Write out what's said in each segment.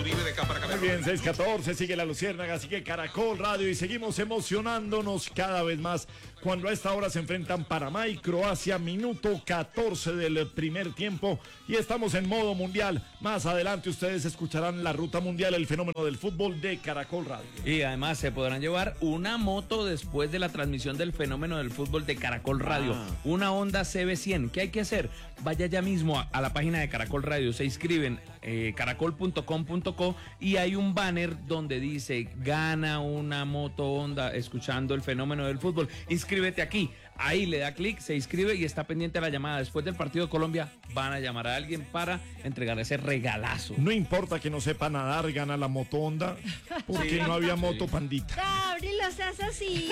Muy bien, 6:14, sigue la Luciérnaga, sigue Caracol Radio y seguimos emocionándonos cada vez más cuando a esta hora se enfrentan Panamá y Croacia, minuto 14 del primer tiempo y estamos en modo mundial. Más adelante ustedes escucharán la ruta mundial, el fenómeno del fútbol de Caracol Radio. Y además se podrán llevar una moto después de la transmisión del fenómeno del fútbol de Caracol Radio, una Honda CB100. ¿Qué hay que hacer? Vaya ya mismo a la página de Caracol Radio, se inscriben caracol.com.co y hay un banner donde dice gana una moto Honda escuchando el fenómeno del fútbol. Inscríbete aquí, ahí le da clic, se inscribe y está pendiente a la llamada. Después del partido de Colombia van a llamar a alguien para entregar ese regalazo. No importa que no sepa nadar, gana la moto Honda porque no había moto Pandita. Gabriel, lo seas así.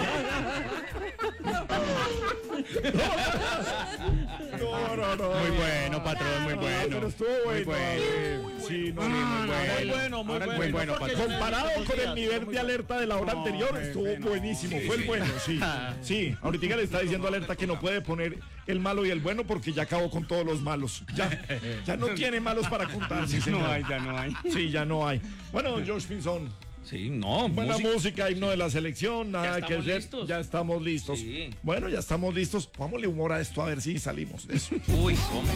No. Muy bueno, patrón, muy bueno. Pero estuvo bueno. Muy bueno. Sí, no, muy bueno, patrón. Comparado con el nivel de alerta de la hora anterior, estuvo buenísimo. Fue el bueno, sí. Sí, ahorita le está diciendo alerta que no puede poner el malo y el bueno porque ya acabó con todos los malos. Ya no tiene malos para contar. Sí, ya no hay. Sí, ya no hay. Bueno, George Pinzón. Sí, no. Buena música, himno de la selección, nada que hacer. Listos. Ya estamos listos. Sí. Bueno, ya estamos listos. Póngale humor a esto a ver si salimos de eso. Uy, ¿cómo?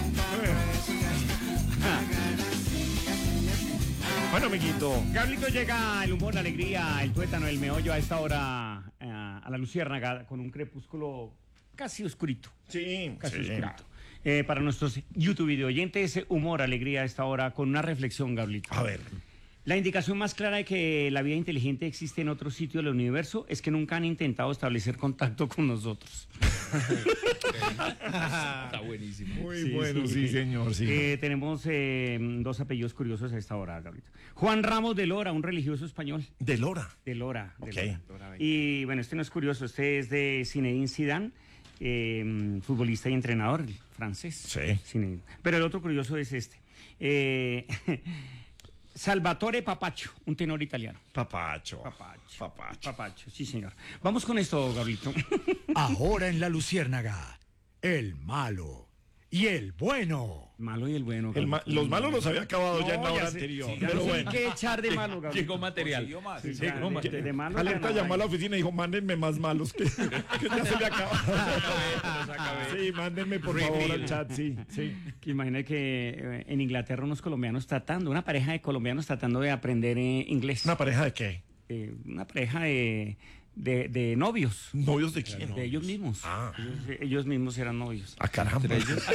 Bueno, amiguito. Carlito, llega el humor, la alegría, el tuétano, el meollo a esta hora a la Luciérnaga con un crepúsculo casi oscurito. Sí, Casi sí. oscurito. Para nuestros YouTube video oyentes, humor, alegría a esta hora con una reflexión, Gabrielito. A ver. La indicación más clara de que la vida inteligente existe en otro sitio del universo es que nunca han intentado establecer contacto con nosotros. Está buenísimo. Muy bueno, sí, señor. Sí. Tenemos dos apellidos curiosos a esta hora, Gabriel. Juan Ramos de Lora, un religioso español. De Lora. De Lora. Ok. Lora. Y bueno, este no es curioso, este es de Zinedine Zidane, futbolista y entrenador francés. Sí. Zinedine. Pero el otro curioso es este. Salvatore Papaccio, un tenor italiano. Papacho, sí, señor. Vamos con esto, Gabrielito. Ahora en la Luciérnaga, el malo y el bueno. Malo y el bueno. Los malos los había acabado ya en la hora anterior. Sí, pero no sé bueno. qué echar de malo, Gabriel. Llegó material. De malo. Alerta llamó a la oficina y dijo, mándenme más malos que ya se me acaba. Sí, mándenme por favor al chat, sí. Que imagine que en Inglaterra una pareja de colombianos tratando de aprender inglés. ¿Una pareja de qué? Una pareja de novios. ¿Novios de quién? De ellos mismos. Ah. Ellos mismos eran novios. ¡A caramba!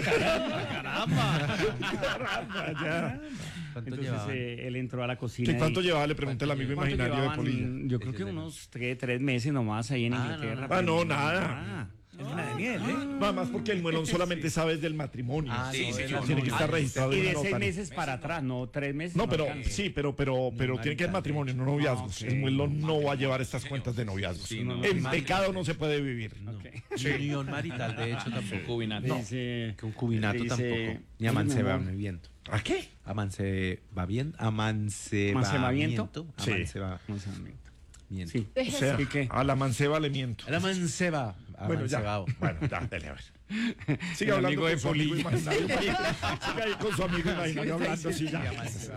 Caramba, ya. Entonces él entró a la cocina. ¿Cuánto llevaba? Le pregunté al amigo imaginario de Polilla. Yo creo que unos 3 meses nomás ahí en Inglaterra. No, nada. Es una de miel, Más porque el melón solamente sabes del matrimonio. Sí, señor. Tiene que estar registrado Y en de una 6 notaría. meses para atrás, no 3 meses. No, pero alcanza. sí, pero tiene que ser matrimonio, no noviazgos. Ok. El melón no va a llevar estas cuentas de noviazgos. Sí, no. En pecado no se puede vivir. Unión marital, de hecho, tampoco. Cubinato. Dice, Que un cubinato dice, tampoco. Ni amancebamiento. ¿A qué? Amancebamiento. Sí. Almacenamiento. Miento. Sí. O sea, ¿Y qué? a la manceba le miento. El amanceba. Bueno, ya. Amancebado. Bueno, ya, dele a ver. Siga El hablando amigo con de su amigo Polilla. imaginario. Siga ahí con su amigo imaginario hablando, sí, ya.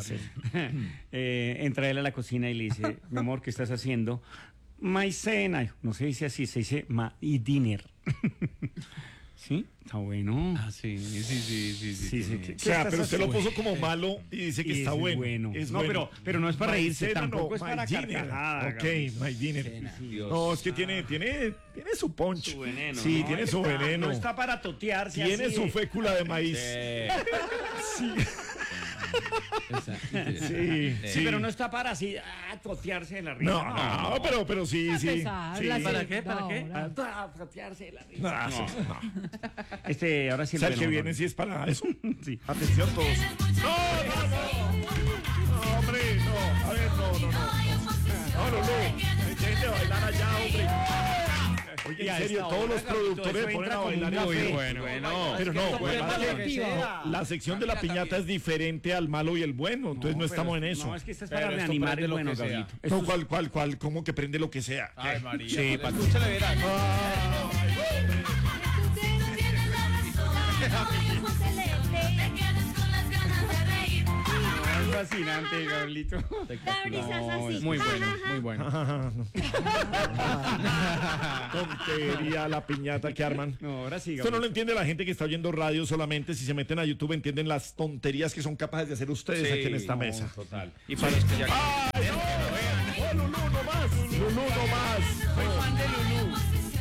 Entra él a la cocina y le dice, mi amor, ¿qué estás haciendo? Maicena. No se dice así, se dice y dinner. ¿Sí? Está bueno. Sí. O sea, pero usted lo puso como malo y dice que está bueno. Es no, bueno. pero no es para reírse, Maicena, tampoco no, es para my dinner. carcajada. Ok, my dinner. No, es que tiene su punch. Su veneno. Sí, ¿no? tiene su veneno. No está para totearse. Tiene así su de- fécula de maíz. Sí. Sí, sí. Pero no está para así totearse de la risa. No, pero sí. ¿Para qué? Totearse de la risa. No, Ahora sí o sea, el bueno, que ¿no? viene sí es para eso. Sí. Atención todos. No, hombre, no. A ver, no. No. Dejen de bailar allá, hombre. Oye, en serio, todos los productores ponen a bailar muy café. bueno. Pero no, colectivo. la sección de la piñata es diferente al malo y el bueno, entonces no estamos en eso. No, es que esto es para Pero esto reanimar prende el lo bueno, que sea. Gabrielito. No, ¿cuál? ¿Cómo que prende lo que sea? Ay, María. Sí, pues, escúchale, verás. fascinante, Gabrielito. Da brisas así. Muy bueno, muy bueno. Tontería la piñata que arman. No, ahora sí, Esto no lo entiende la gente que está oyendo radio solamente. Si se meten a YouTube entienden las tonterías que son capaces de hacer ustedes aquí en esta mesa. Total. Y para esto ya... ¡Ay, no! ¡No, Lulú, no más! ¡Lulú, no más! Soy fan de Lulú.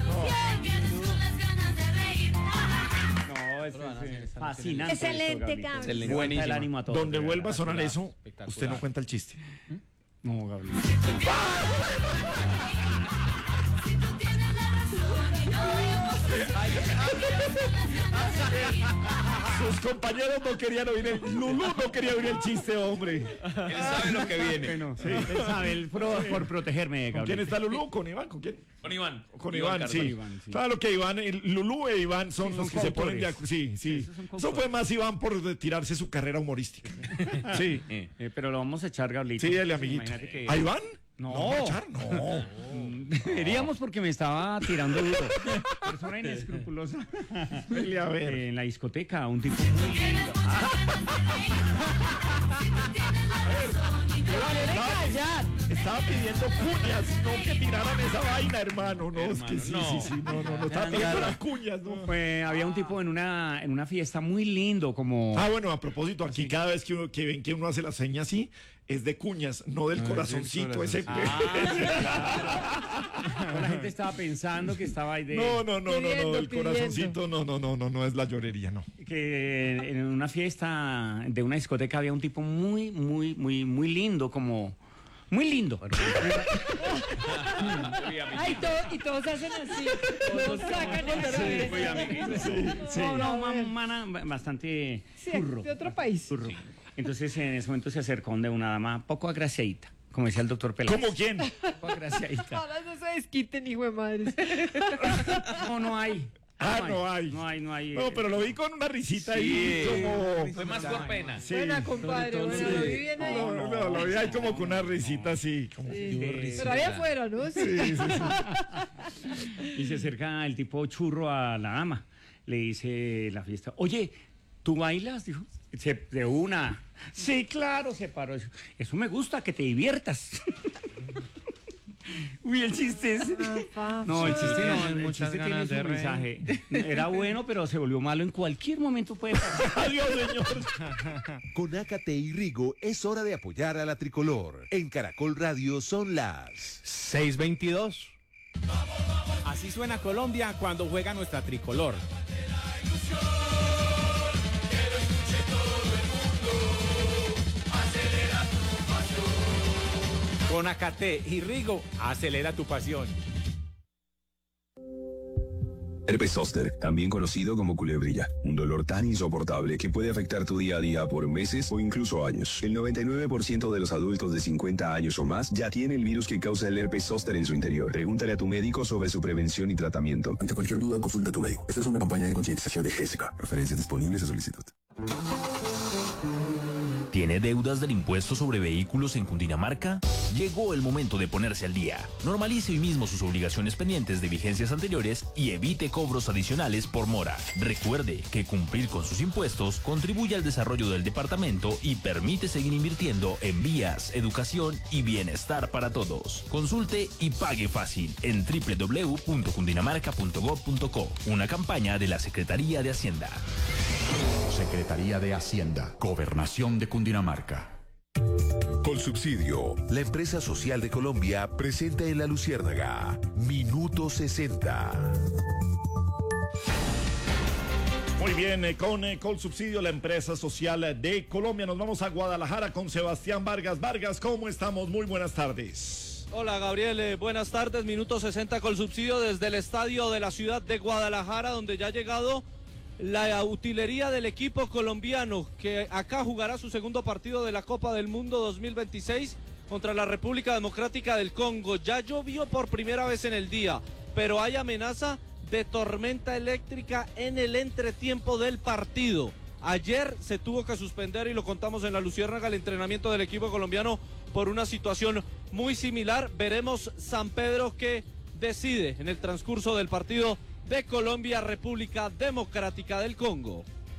No, es fascinante. Excelente, esto, Gabrielito. Gabriel. Levanta Buenísimo. el ánimo a todos. Donde de vuelva a verdad. sonar eso, espectacular. usted no cuenta el chiste. No, Gabriel. Sus compañeros no querían oír Lulú no quería oír el chiste, hombre. Él sabe lo que viene. Bueno, sí, él sabe, él por protegerme, ¿Con Gabriel. quién está Lulú? ¿Con Iván? ¿Con quién? Con Iván. Con Iván, sí. Cardona. Iván, sí. Claro que Iván, Lulú e Iván son Sí, los son que se ponen de coautores. acuerdo. Sí, sí. Esos son Eso coautores. fue más Iván por retirarse su carrera humorística. Sí. Pero lo vamos a echar, Gabrielito. Sí, dale, amiguito. Imagínate que... ¿A Iván? No. ¿Lo va a echar? No. Deberíamos porque me estaba tirando duro. Persona inescrupulosa. Vele a ver. En la discoteca, un tipo muy lindo. Estaba pidiendo cuñas, no que tiraran esa vaina, hermano. No, es que sí, no. sí. No. Estaba pidiendo las cuñas, ¿no? Había un tipo en una fiesta muy lindo, como... Ah, bueno, a propósito, aquí cada vez que ven que uno hace la seña así, es de cuñas, no del corazoncito ese. La gente estaba pensando que estaba ahí de... No, Pidiendo, el corazoncito, no es la llorería, no. Que en una fiesta de una discoteca había un tipo muy lindo, como... Muy lindo. Ay, y todos hacen así. Todos sacan el Bastante churro. de otro país. Churro. Entonces en ese momento se acercó de una dama poco agraciadita, como decía el doctor Peláez. ¿Cómo quién? Poco agraciadita. Ahora no se desquiten, hijo de madre. No hay. No hay. No hay. No, pero lo vi con una risita ahí Sí. como... Fue más por pena. Sí. Buena, compadre. Bueno, lo vi bien ahí. No, lo vi ahí como con una risita así. Como... Pero ahí afuera, ¿no? Sí. Sí. Y se acerca el tipo churro a la dama. Le dice la fiesta, oye, ¿tú bailas? Dijo, de una. Sí, claro, se paró. Eso me gusta, que te diviertas. Uy, el chiste es... No, el chiste no, el muchas chiste tiene ganas su de reír. mensaje. Era bueno, pero se volvió malo en cualquier momento puede pasar. Adiós, señor. Con Ácate y Rigo es hora de apoyar a la tricolor. En Caracol Radio son las... 6:22. Así suena Colombia cuando juega nuestra tricolor. Con Acate y Rigo, acelera tu pasión. Herpes zóster, también conocido como culebrilla, un dolor tan insoportable que puede afectar tu día a día por meses o incluso años. El 99% de los adultos de 50 años o más ya tiene el virus que causa el herpes zóster en su interior. Pregúntale a tu médico sobre su prevención y tratamiento. Ante cualquier duda, consulta a tu médico. Esta es una campaña de concientización de GESCA. Referencias disponibles a solicitud. ¿Tiene deudas del impuesto sobre vehículos en Cundinamarca? Llegó el momento de ponerse al día. Normalice hoy mismo sus obligaciones pendientes de vigencias anteriores y evite cobros adicionales por mora. Recuerde que cumplir con sus impuestos contribuye al desarrollo del departamento y permite seguir invirtiendo en vías, educación y bienestar para todos. Consulte y pague fácil en www.cundinamarca.gov.co. Una campaña de la Secretaría de Hacienda. Secretaría de Hacienda, Gobernación de Cundinamarca. Colsubsidio, la empresa social de Colombia, presenta en La Luciérnaga Minuto 60. Muy bien, con Colsubsidio, la empresa social de Colombia. Nos vamos a Guadalajara con Sebastián Vargas. Vargas, ¿cómo estamos? Muy buenas tardes. Hola Gabriel, buenas tardes. Minuto 60 Colsubsidio desde el estadio de la ciudad de Guadalajara, donde ya ha llegado la utilería del equipo colombiano, que acá jugará su segundo partido de la Copa del Mundo 2026 contra la República Democrática del Congo. Ya llovió por primera vez en el día, pero hay amenaza de tormenta eléctrica en el entretiempo del partido. Ayer se tuvo que suspender, y lo contamos en La Luciérnaga, el entrenamiento del equipo colombiano por una situación muy similar. Veremos San Pedro qué decide en el transcurso del partido de Colombia, República Democrática del Congo.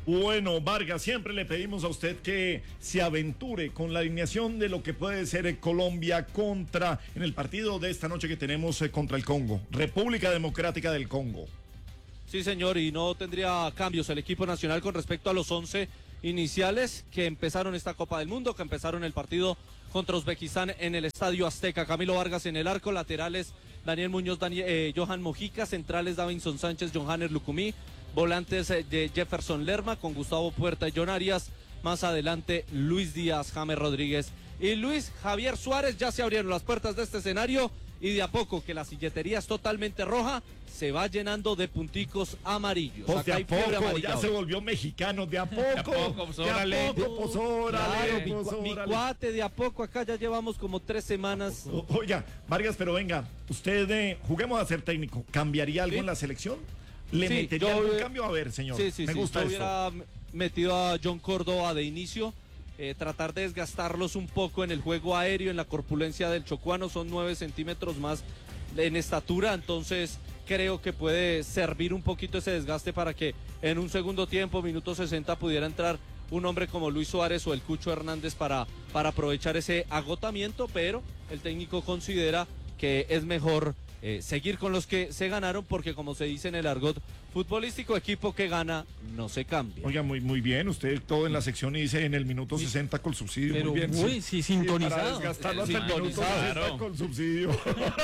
Bueno, Vargas, siempre le pedimos a usted que se aventure con la alineación de lo que puede ser Colombia en el partido de esta noche que tenemos contra el Congo, República Democrática del Congo. Sí, señor, y no tendría cambios el equipo nacional con respecto a los 11 iniciales que empezaron esta Copa del Mundo, que empezaron el partido contra Uzbekistán en el Estadio Azteca. Camilo Vargas en el arco, laterales Daniel Muñoz, Johan Mojica, centrales Davinson Sánchez, Johanner Lucumí, volantes de Jefferson Lerma con Gustavo Puerta y John Arias, más adelante Luis Díaz, James Rodríguez y Luis Javier Suárez. Ya se abrieron las puertas de este escenario y de a poco, que la silletería es totalmente roja, se va llenando de punticos amarillos. Pues de a poco, ya se volvió mexicano, de a poco, pues órale. Mi cuate, de a poco, acá ya llevamos como 3 semanas. Oiga, Vargas, pero venga, usted, juguemos a ser técnico, ¿cambiaría algo en la selección? ¿Le metería algún cambio? A ver, señor, me gusta esto. Hubiera metido a John Córdoba de inicio, tratar de desgastarlos un poco en el juego aéreo, en la corpulencia del chocuano, son 9 centímetros más en estatura, entonces creo que puede servir un poquito ese desgaste para que en un segundo tiempo, minuto 60, pudiera entrar un hombre como Luis Suárez o el Cucho Hernández para aprovechar ese agotamiento, pero el técnico considera que es mejor seguir con los que se ganaron, porque como se dice en el argot futbolístico, equipo que gana no se cambia. Oiga, muy bien, usted todo en la sección y dice en el minuto 60 con subsidio. Pero muy bien. Sí, sintonizado. Para desgastarlo hasta el minuto 60 con subsidio.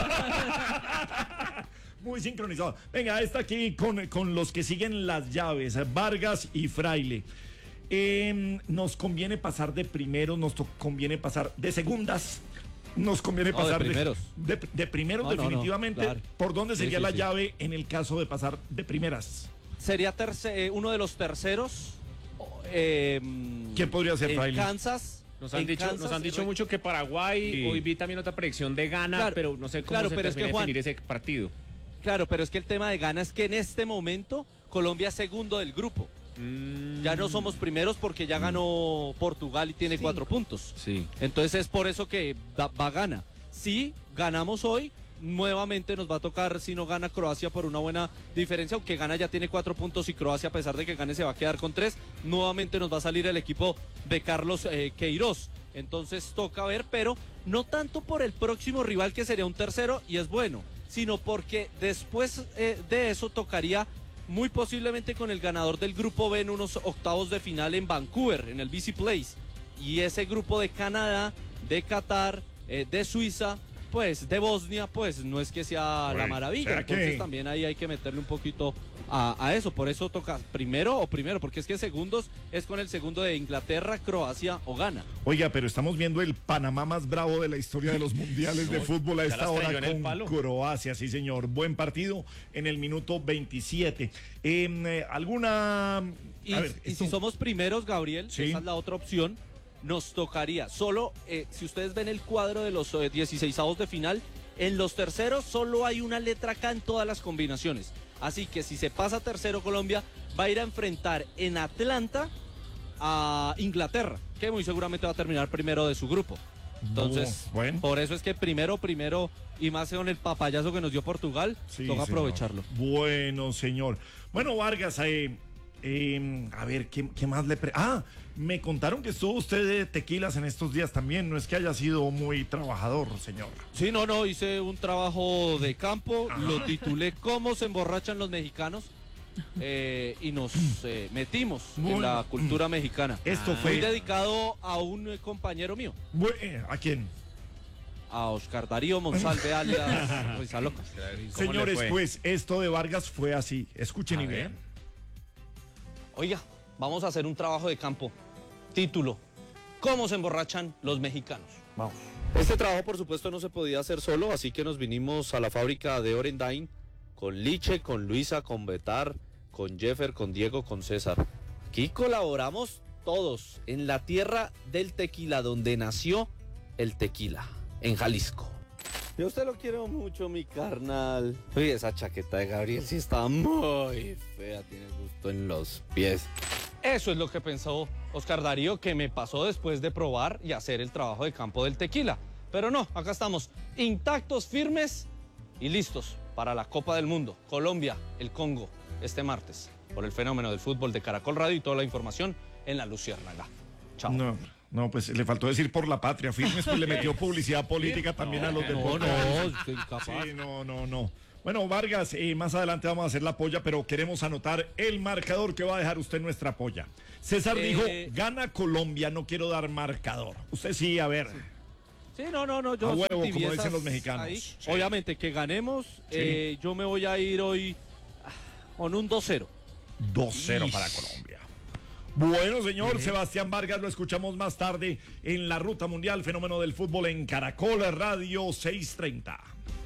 Muy sincronizado. Venga, está aquí con los que siguen las llaves, Vargas y Fraile. Nos conviene pasar de primeros, nos conviene pasar de segundas. Nos conviene pasar de primeros. De primeros, definitivamente. Claro. ¿Por dónde sería la llave en el caso de pasar de primeras? Sería uno de los terceros. ¿Quién podría ser, Fraile? Kansas. Nos han dicho mucho que Paraguay, sí. Hoy vi también otra predicción de Ghana, Claro, pero no sé cómo se pero es que, Juan, definir ese partido. Claro, pero es que el tema de Ghana es que en este momento Colombia es segundo del grupo. Ya no somos primeros porque ya ganó Portugal y tiene 4 puntos. Sí. Entonces es por eso que va Ghana. Si ganamos hoy, nuevamente nos va a tocar, si no gana Croacia, por una buena diferencia, aunque Ghana ya tiene 4 puntos y Croacia, a pesar de que gane, se va a quedar con 3. Nuevamente nos va a salir el equipo de Carlos Queiroz. Entonces toca ver, pero no tanto por el próximo rival, que sería un tercero y es bueno, sino porque después de eso tocaría muy posiblemente con el ganador del grupo B en unos octavos de final en Vancouver, en el BC Place. Y ese grupo de Canadá, de Qatar, de Suiza, pues de Bosnia, pues no es que sea la maravilla. Entonces también ahí hay que meterle un poquito a eso. Por eso toca primero, porque es que segundos es con el segundo de Inglaterra, Croacia o Ghana. Oiga, pero estamos viendo el Panamá más bravo de la historia de los mundiales de fútbol a esta hora con Croacia, sí señor. Buen partido en el minuto 27. ¿Alguna...? Si somos primeros, Gabriel, ¿sí? Esa es la otra opción. Nos tocaría solo, si ustedes ven el cuadro de los 16avos de final, en los terceros solo hay una letra K en todas las combinaciones. Así que si se pasa tercero, Colombia va a ir a enfrentar en Atlanta a Inglaterra, que muy seguramente va a terminar primero de su grupo. Entonces, por eso es que primero, y más con el papayazo que nos dio Portugal, toca aprovecharlo. Bueno, señor. Bueno, Vargas, a ver, ¿qué más le... me contaron que estuvo usted de tequilas en estos días también, no es que haya sido muy trabajador, señor. Sí, no, hice un trabajo de campo, lo titulé ¿Cómo se emborrachan los mexicanos? Y nos metimos en la cultura mexicana. Esto fue muy dedicado a un compañero mío. ¿A quién? A Oscar Darío Monsalve, alias Rizaloca. Señores, pues esto de Vargas fue así, escuchen y vean. Oiga, vamos a hacer un trabajo de campo. Título: ¿Cómo se emborrachan los mexicanos? Vamos. Este trabajo, por supuesto, no se podía hacer solo, así que nos vinimos a la fábrica de Orendain con Liche, con Luisa, con Betar, con Jeffer, con Diego, con César. Aquí colaboramos todos en la tierra del tequila, donde nació el tequila, en Jalisco. Yo a usted lo quiero mucho, mi carnal. Uy, esa chaqueta de Gabriel sí está muy fea, tiene gusto en los pies. Eso es lo que pensó Oscar Darío, que me pasó después de probar y hacer el trabajo de campo del tequila. Pero no, acá estamos, intactos, firmes y listos para la Copa del Mundo. Colombia, el Congo, este martes. por el fenómeno del fútbol de Caracol Radio y toda la información en La Luciérnaga. Chao. No, pues le faltó decir por la patria. Firmes, pues le metió publicidad política también a los deportes. Estoy incapaz. Sí, no. Bueno, Vargas, más adelante vamos a hacer la polla, pero queremos anotar el marcador que va a dejar usted nuestra polla. César dijo, gana Colombia, no quiero dar marcador. Usted sí, a ver. Sí, no, yo a huevo, como dicen los mexicanos. Sí. Obviamente que ganemos, yo me voy a ir hoy con un 2-0. 2-0 para Colombia. Bueno, señor Sebastián Vargas, lo escuchamos más tarde en la Ruta Mundial, fenómeno del fútbol en Caracol Radio 630.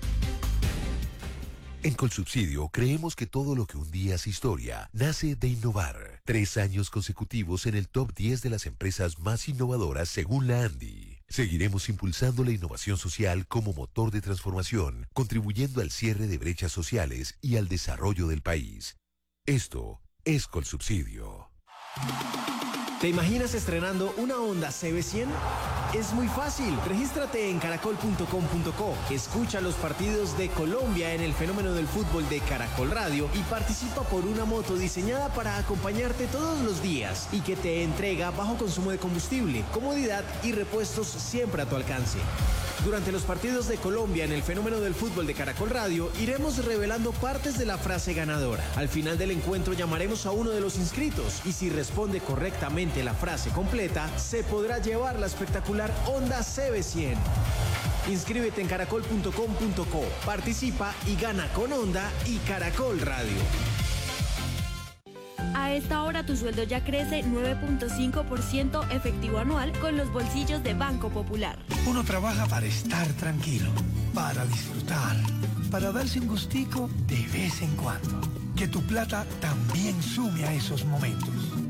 En Colsubsidio creemos que todo lo que un día es historia nace de innovar. 3 años consecutivos en el top 10 de las empresas más innovadoras según la ANDI. Seguiremos impulsando la innovación social como motor de transformación, contribuyendo al cierre de brechas sociales y al desarrollo del país. Esto es Colsubsidio. ¿Te imaginas estrenando una Honda CB100? Es muy fácil. Regístrate en caracol.com.co. Escucha los partidos de Colombia en el fenómeno del fútbol de Caracol Radio y participa por una moto diseñada para acompañarte todos los días y que te entrega bajo consumo de combustible, comodidad y repuestos siempre a tu alcance. Durante los partidos de Colombia en el fenómeno del fútbol de Caracol Radio, iremos revelando partes de la frase ganadora. Al final del encuentro llamaremos a uno de los inscritos y si responde correctamente la frase completa, se podrá llevar la espectacular Honda CB100. Inscríbete en caracol.com.co, participa y gana con Honda y Caracol Radio. A esta hora tu sueldo ya crece 9.5% efectivo anual con los bolsillos de Banco Popular. Uno trabaja para estar tranquilo, para disfrutar, para darse un gustico de vez en cuando. Que tu plata también sume a esos momentos.